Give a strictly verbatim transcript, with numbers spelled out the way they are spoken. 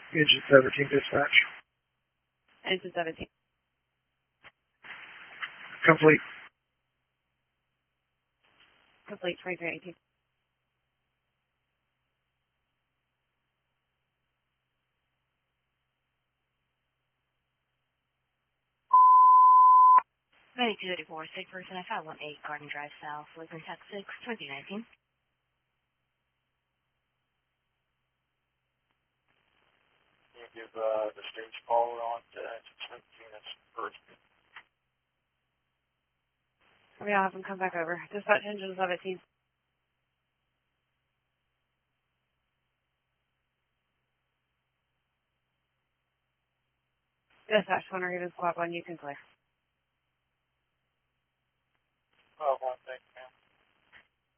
Engine seventeen dispatch. Engine seventeen. Complete. Complete, twenty-three eighteen. ninety-two eighty-four, State Person F five one eight, Garden Drive South, Lisbon, Texas, twenty nineteen. Can you give uh, the stage call on to seventeen units first? Okay, I'll have them come back over. Dispatch engine seventeen. Dispatch, when we're given squad one, you can clear.